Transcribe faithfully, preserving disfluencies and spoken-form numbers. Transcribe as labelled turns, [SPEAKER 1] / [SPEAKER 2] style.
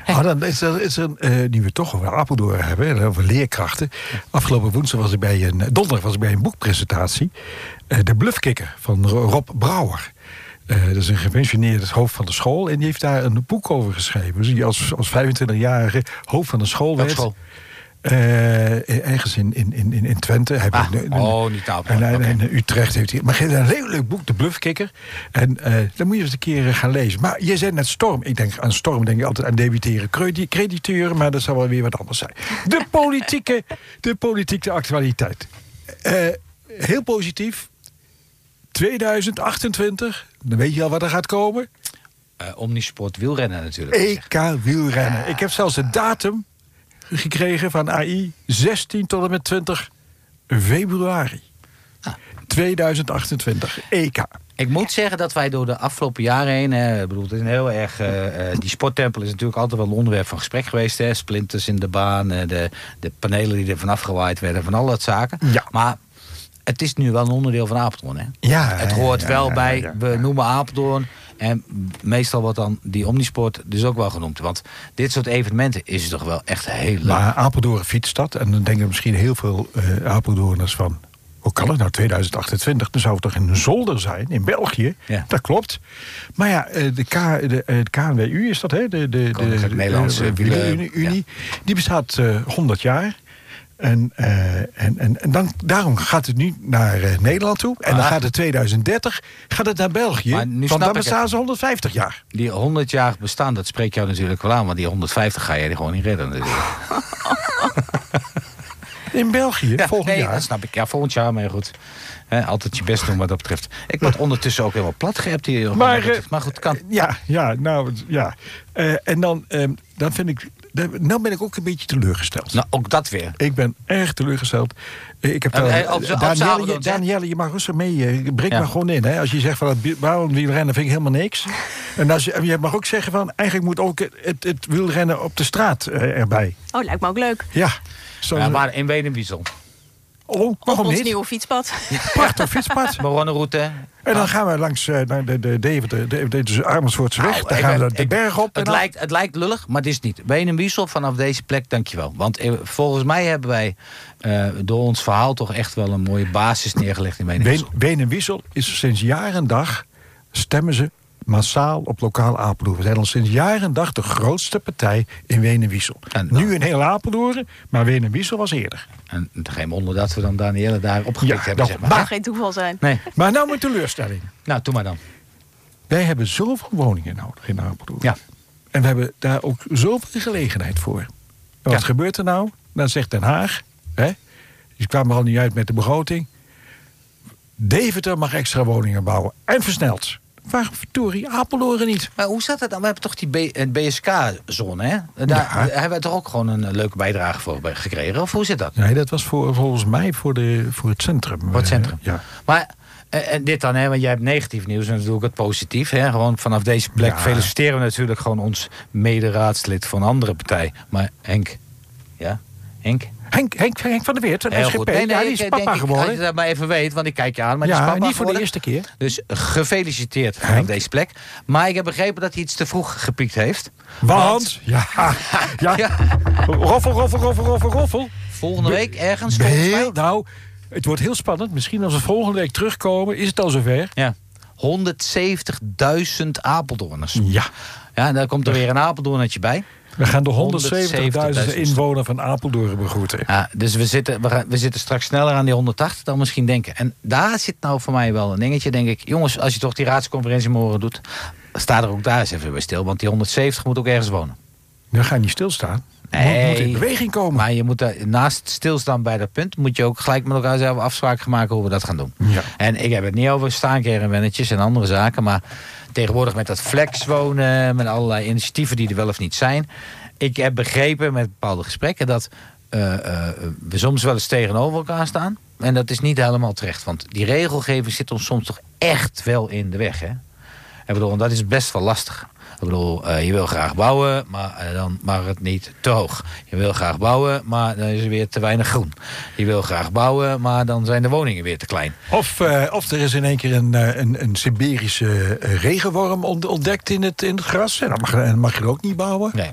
[SPEAKER 1] Oh, dan is er, is er een, uh, nu we het toch over Apeldoorn hebben, over leerkrachten. Afgelopen woensdag was ik bij een, donderdag was ik bij een boekpresentatie. Uh, de Bluffkikker van Rob Brouwer. Uh, dat is een gepensioneerd hoofd van de school. En die heeft daar een boek over geschreven. Dus die als, als vijfentwintigjarige hoofd van de school werd. School? Uh, ergens in, in, in, in Twente. Hij
[SPEAKER 2] ah,
[SPEAKER 1] een,
[SPEAKER 2] oh, niet taal.
[SPEAKER 1] En, en, okay. en Utrecht heeft hij. Maar hij heeft een heel leuk boek, De Bluffkikker. En uh, dan moet je eens een keer gaan lezen. Maar je zei net Storm. Ik denk aan Storm, denk je altijd aan debiteren crediteuren. Maar dat zou wel weer wat anders zijn. De politieke, de politieke actualiteit. Uh, heel positief. tweeduizend achtentwintig. Dan weet je al wat er gaat komen.
[SPEAKER 2] Uh, Omnisport wielrennen natuurlijk.
[SPEAKER 1] E K wielrennen. Uh. Ik heb zelfs de datum gekregen van A I. zestien tot en met twintig februari. Ah. tweeduizend achtentwintig. E K.
[SPEAKER 2] Ik moet zeggen dat wij door de afgelopen jaren heen... Eh, ik bedoel, het is een heel erg... Uh, die sporttempel is natuurlijk altijd wel een onderwerp van gesprek geweest. Hè? Splinters in de baan, uh, de, de panelen die er vanaf gewaaid werden... van al dat zaken. Ja. Maar het is nu wel een onderdeel van Apeldoorn. Hè?
[SPEAKER 1] Ja,
[SPEAKER 2] het hoort ja, wel ja, bij, ja, ja,
[SPEAKER 1] ja.
[SPEAKER 2] we noemen Apeldoorn... En meestal wordt dan die Omnisport dus ook wel genoemd. Want dit soort evenementen is toch wel echt heel leuk.
[SPEAKER 1] Maar Apeldoorn fietsstad. En dan denken misschien heel veel uh, Apeldoorners van... hoe kan het nou tweeduizend achtentwintig? Dan zou het toch een zolder zijn in België? Ja. Dat klopt. Maar ja, de, K, de, de K N W U is dat, hè? De, de, de, de
[SPEAKER 2] Nederlandse
[SPEAKER 1] Wielerunie. Ja. Die bestaat uh, honderd jaar. En, uh, en, en, en dan, daarom gaat het nu naar uh, Nederland toe. En ah. dan gaat het tweeduizend dertig gaat het naar België. Want dan bestaan ze honderdvijftig jaar.
[SPEAKER 2] Die honderd jaar bestaan, dat spreekt jou natuurlijk wel aan. Want die honderdvijftig ga je die gewoon niet redden natuurlijk.
[SPEAKER 1] In België,
[SPEAKER 2] ja,
[SPEAKER 1] volgend
[SPEAKER 2] nee,
[SPEAKER 1] jaar.
[SPEAKER 2] Dat snap ik. Ja, volgend jaar, maar goed. He, altijd je best doen wat dat betreft. Ik word ondertussen ook helemaal plat gehept hier. Maar, uh, maar goed, kan.
[SPEAKER 1] Ja, ja, nou, ja. Uh, en dan, uh, dan vind ik... Nou ben ik ook een beetje teleurgesteld.
[SPEAKER 2] Nou, ook dat weer.
[SPEAKER 1] Ik ben erg teleurgesteld. Ik heb
[SPEAKER 2] uh, uh,
[SPEAKER 1] Danielle, je, Danielle, je mag rustig mee. Uh, breek ja. maar gewoon in. Hè. Als je zegt van het wielrennen vind ik helemaal niks. En als je, je mag ook zeggen van eigenlijk moet ook het, het, het wielrennen op de straat uh, erbij.
[SPEAKER 3] Oh, lijkt me ook leuk.
[SPEAKER 1] Ja.
[SPEAKER 2] Zo ja, maar in Weenenwiesel.
[SPEAKER 1] Oh, waarom
[SPEAKER 3] ons
[SPEAKER 1] niet?
[SPEAKER 3] nieuwe fietspad.
[SPEAKER 1] Prachtig fietspad.
[SPEAKER 2] Maronnenroute.
[SPEAKER 1] En dan gaan we langs uh, naar de, de, de, de, de, de, de Amersfoortse weg. Nou, dan gaan we de ik, berg op.
[SPEAKER 2] Het, lijkt, het lijkt lullig, maar het is niet. Weenenwiesel vanaf deze plek, dankjewel. Want eh, volgens mij hebben wij uh, door ons verhaal toch echt wel een mooie basis neergelegd in Weenenwiesel.
[SPEAKER 1] Weenenwiesel is sinds jaar en dag stemmen ze massaal op lokaal Apeldoorn. We zijn al sinds jaar en dag de grootste partij in Weenenwiesel. Nu in heel Apeldoorn, maar Weenenwiesel was eerder.
[SPEAKER 2] En geen wonder dat we dan Danielle daar opgepikt ja, hebben.
[SPEAKER 3] Dat zeg maar. mag geen toeval zijn.
[SPEAKER 2] Nee.
[SPEAKER 1] Maar nou mijn teleurstelling.
[SPEAKER 2] Nou, doe maar dan.
[SPEAKER 1] Wij hebben zoveel woningen nodig in Apeldoorn.
[SPEAKER 2] Ja.
[SPEAKER 1] En we hebben daar ook zoveel gelegenheid voor. En wat ja. gebeurt er nou? Dan zegt Den Haag, hè, die kwam er al niet uit met de begroting. Deventer mag extra woningen bouwen. En versneld. Waarom verdorie Apeldoorn niet?
[SPEAKER 2] Maar hoe zat het dan? We hebben toch die B S K-zone, hè? Daar ja. hebben we toch ook gewoon een leuke bijdrage voor gekregen? Of hoe zit dat?
[SPEAKER 1] Nee, dat was voor, volgens mij voor, de, voor het centrum.
[SPEAKER 2] Voor het centrum.
[SPEAKER 1] Uh, ja.
[SPEAKER 2] Maar en dit dan, hè? Want jij hebt negatief nieuws en natuurlijk het positief. Hè? Gewoon vanaf deze plek ja. feliciteren we natuurlijk gewoon ons mederaadslid van een andere partij. Maar Henk, ja, Henk...
[SPEAKER 1] Henk, Henk, Henk van der Weert,
[SPEAKER 2] Heel goed. Nee, nee,
[SPEAKER 1] ja, die is papa
[SPEAKER 2] denk
[SPEAKER 1] geworden.
[SPEAKER 2] Ik, als je dat maar even weet, want ik kijk je aan. Maar
[SPEAKER 1] ja,
[SPEAKER 2] die is papa
[SPEAKER 1] niet voor
[SPEAKER 2] geworden.
[SPEAKER 1] de eerste keer.
[SPEAKER 2] Dus gefeliciteerd vanaf deze plek. Maar ik heb begrepen dat hij iets te vroeg gepiekt heeft.
[SPEAKER 1] Want? want ja, ja. ja. Roffel, roffel, roffel, roffel, roffel.
[SPEAKER 2] Volgende
[SPEAKER 1] Be
[SPEAKER 2] week ergens.
[SPEAKER 1] Heel, nou, het wordt heel spannend. Misschien als we volgende week terugkomen, is het al zover.
[SPEAKER 2] Ja. honderdzeventigduizend Apeldoorners.
[SPEAKER 1] Ja.
[SPEAKER 2] Ja, en daar komt er weer een Apeldoornetje bij.
[SPEAKER 1] We gaan de honderdzeventigduizend inwoner van Apeldoorn begroeten.
[SPEAKER 2] Ja, dus we zitten, we, gaan, we zitten straks sneller aan die honderdtachtig dan misschien denken. En daar zit nou voor mij wel een dingetje, denk ik. Jongens, als je toch die raadsconferentie morgen doet, sta er ook daar eens even bij stil. Want die honderdzeventig moet ook ergens wonen.
[SPEAKER 1] Dan ga je niet stilstaan.
[SPEAKER 2] Nee,
[SPEAKER 1] je moet in beweging komen.
[SPEAKER 2] Maar je moet daar, naast stilstaan bij dat punt, moet je ook gelijk met elkaar zelf afspraken maken hoe we dat gaan doen.
[SPEAKER 1] Ja.
[SPEAKER 2] En ik heb het niet over staankernwennetjes en andere zaken, maar tegenwoordig met dat flex wonen, met allerlei initiatieven die er wel of niet zijn. Ik heb begrepen met bepaalde gesprekken dat uh, uh, we soms wel eens tegenover elkaar staan. En dat is niet helemaal terecht, want die regelgeving zit ons soms toch echt wel in de weg. Hè? Ik bedoel, en dat is best wel lastig. Ik bedoel, uh, je wil graag bouwen, maar uh, dan mag het niet te hoog. Je wil graag bouwen, maar dan is er weer te weinig groen. Je wil graag bouwen, maar dan zijn de woningen weer te klein.
[SPEAKER 1] Of, uh, of er is in één keer een, een, een Siberische regenworm ontdekt in het, in het gras. En dan mag, dan mag je er ook niet bouwen.
[SPEAKER 2] Nee,